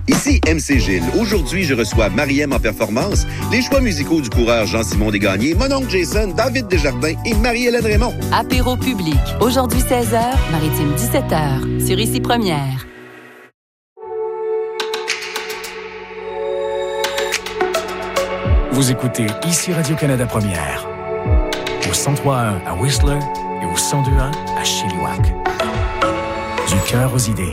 Ici MC Gilles. Aujourd'hui, je reçois Mariem en performance, les choix musicaux du coureur Jean-Simon Desgagnés, mon oncle Jason, David Desjardins et Marie-Hélène Raymond. Apéro public. Aujourd'hui 16h, Maritime 17h. Sur Ici Première. Vous écoutez Ici Radio-Canada Première. Au 103.1 à Whistler et au 102.1 à Chilliwack. Du cœur aux idées.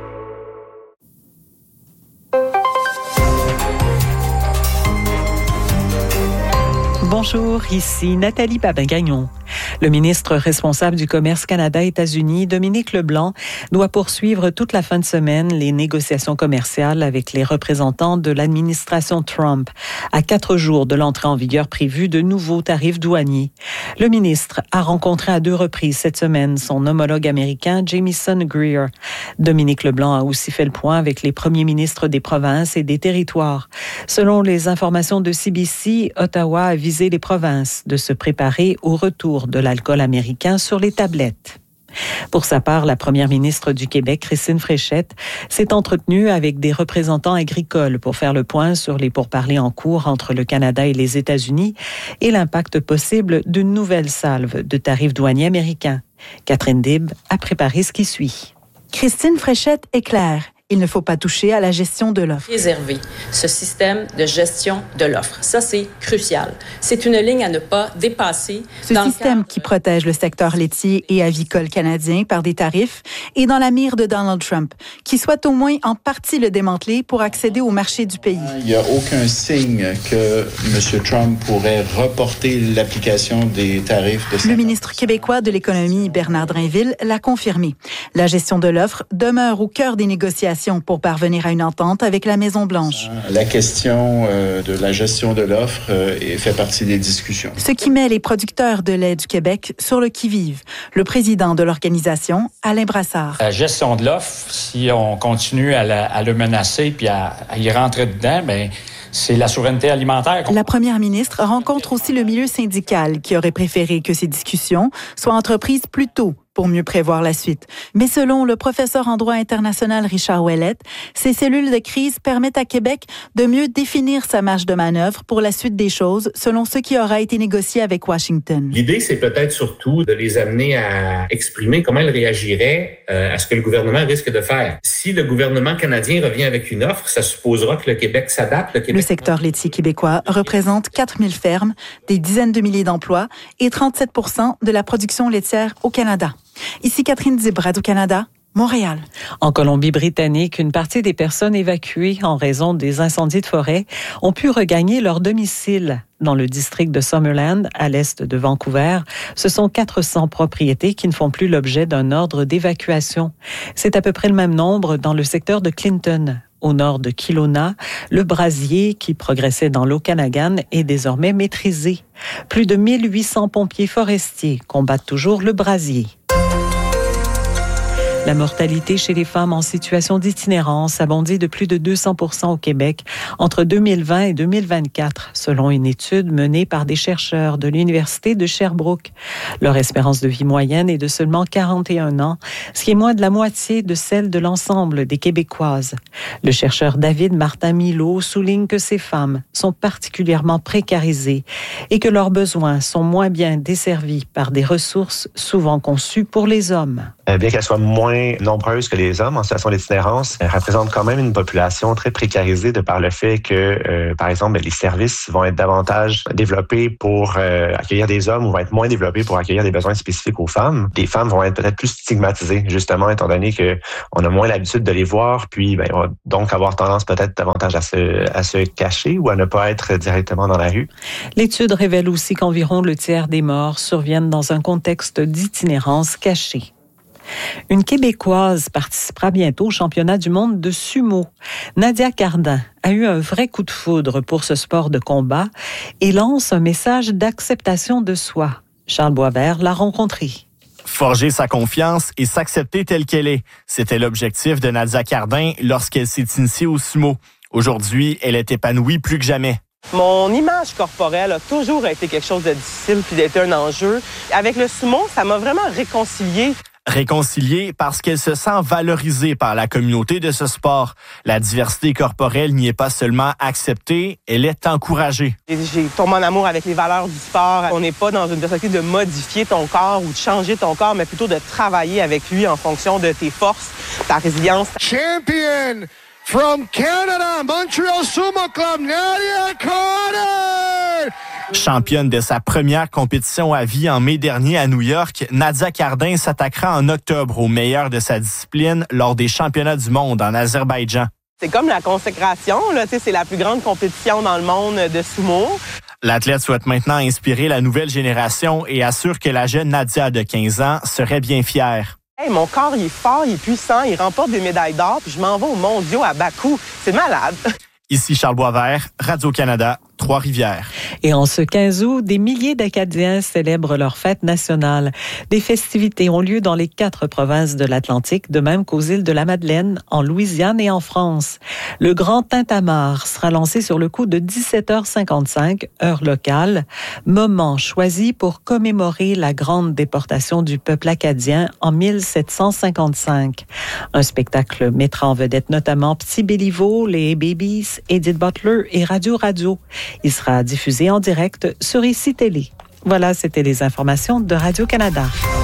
Bonjour, ici Nathalie Babin-Gagnon. Le ministre responsable du commerce Canada-États-Unis, Dominique Leblanc, doit poursuivre toute la fin de semaine les négociations commerciales avec les représentants de l'administration Trump, à 4 jours de l'entrée en vigueur prévue de nouveaux tarifs douaniers. Le ministre a rencontré à 2 reprises cette semaine son homologue américain Jamieson Greer. Dominique Leblanc a aussi fait le point avec les premiers ministres des provinces et des territoires. Selon les informations de CBC, Ottawa a visé les provinces de se préparer au retour de l'alcool américain sur les tablettes. Pour sa part, la première ministre du Québec, Christine Fréchette, s'est entretenue avec des représentants agricoles pour faire le point sur les pourparlers en cours entre le Canada et les États-Unis et l'impact possible d'une nouvelle salve de tarifs douaniers américains. Catherine Dib a préparé ce qui suit. Christine Fréchette est claire. Il ne faut pas toucher à la gestion de l'offre. Préserver ce système de gestion de l'offre. Ça, c'est crucial. C'est une ligne à ne pas dépasser. Ce système qui protège le secteur laitier et avicole canadien par des tarifs est dans la mire de Donald Trump, qui souhaite au moins en partie le démanteler pour accéder au marché du pays. Il n'y a aucun signe que M. Trump pourrait reporter l'application des tarifs de 50%. Le ministre québécois de l'Économie, Bernard Drainville, l'a confirmé. La gestion de l'offre demeure au cœur des négociations pour parvenir à une entente avec la Maison-Blanche. La question de la gestion de l'offre fait partie des discussions. Ce qui met les producteurs de lait du Québec sur le qui-vive. Le président de l'organisation, Alain Brassard. La gestion de l'offre, si on continue à le menacer puis à y rentrer dedans, bien, c'est la souveraineté alimentaire. La première ministre rencontre aussi le milieu syndical qui aurait préféré que ces discussions soient entreprises plus tôt pour mieux prévoir la suite. Mais selon le professeur en droit international Richard Ouellette, ces cellules de crise permettent à Québec de mieux définir sa marge de manœuvre pour la suite des choses selon ce qui aura été négocié avec Washington. L'idée, c'est peut-être surtout de les amener à exprimer comment ils réagiraient à ce que le gouvernement risque de faire. Si le gouvernement canadien revient avec une offre, ça supposera que le Québec s'adapte. Le secteur laitier québécois représente 4000 fermes, des dizaines de milliers d'emplois et 37% de la production laitière au Canada. Ici Catherine Dib, Radio-Canada, Montréal. En Colombie-Britannique, une partie des personnes évacuées en raison des incendies de forêt ont pu regagner leur domicile. Dans le district de Summerland, à l'est de Vancouver, ce sont 400 propriétés qui ne font plus l'objet d'un ordre d'évacuation. C'est à peu près le même nombre dans le secteur de Clinton. Au nord de Kelowna, le brasier qui progressait dans l'Okanagan est désormais maîtrisé. Plus de 1800 pompiers forestiers combattent toujours le brasier. La mortalité chez les femmes en situation d'itinérance a bondi de plus de 200% au Québec entre 2020 et 2024, selon une étude menée par des chercheurs de l'Université de Sherbrooke. Leur espérance de vie moyenne est de seulement 41 ans, ce qui est moins de la moitié de celle de l'ensemble des Québécoises. Le chercheur David Martin-Milo souligne que ces femmes sont particulièrement précarisées et que leurs besoins sont moins bien desservis par des ressources souvent conçues pour les hommes. Bien qu'elles soient moins nombreuses que les hommes en situation d'itinérance, elles représentent quand même une population très précarisée de par le fait que, par exemple, les services vont être davantage développés pour accueillir des hommes ou vont être moins développés pour accueillir des besoins spécifiques aux femmes. Les femmes vont être peut-être plus stigmatisées, justement, étant donné qu'on a moins l'habitude de les voir, puis on va donc avoir tendance peut-être davantage à se cacher ou à ne pas être directement dans la rue. L'étude révèle aussi qu'environ le tiers des morts surviennent dans un contexte d'itinérance cachée. Une Québécoise participera bientôt au championnat du monde de sumo. Nadia Cardin a eu un vrai coup de foudre pour ce sport de combat et lance un message d'acceptation de soi. Charles Boisvert l'a rencontrée. Forger sa confiance et s'accepter telle qu'elle est. C'était l'objectif de Nadia Cardin lorsqu'elle s'est initiée au sumo. Aujourd'hui, elle est épanouie plus que jamais. Mon image corporelle a toujours été quelque chose de difficile puis d'être un enjeu. Avec le sumo, ça m'a vraiment réconciliée. Réconciliée parce qu'elle se sent valorisée par la communauté de ce sport. La diversité corporelle n'y est pas seulement acceptée, elle est encouragée. J'ai tombé en amour avec les valeurs du sport. On n'est pas dans une perspective de modifier ton corps ou de changer ton corps, mais plutôt de travailler avec lui en fonction de tes forces, ta résilience. Champion from Canada, Montreal Sumo Club, Nadia Carter! Championne de sa première compétition à vie en mai dernier à New York, Nadia Cardin s'attaquera en octobre au meilleur de sa discipline lors des championnats du monde en Azerbaïdjan. C'est comme la consécration, là, c'est la plus grande compétition dans le monde de sumo. L'athlète souhaite maintenant inspirer la nouvelle génération et assure que la jeune Nadia de 15 ans serait bien fière. Hey, mon corps, il est fort, il est puissant, il remporte des médailles d'or, puis je m'en vais aux mondiaux à Bakou. C'est malade. Ici Charles Boisvert, Radio-Canada, Trois-Rivières. Et en ce 15 août, des milliers d'Acadiens célèbrent leur fête nationale. Des festivités ont lieu dans les 4 provinces de l'Atlantique, de même qu'aux îles de la Madeleine, en Louisiane et en France. Le Grand Tintamarre sera lancé sur le coup de 17h55, heure locale, moment choisi pour commémorer la grande déportation du peuple acadien en 1755. Un spectacle mettra en vedette notamment Petit Béliveau, les Babies, Edith Butler et Radio. Il sera diffusé en direct sur ICI Télé. Voilà, c'était les informations de Radio-Canada.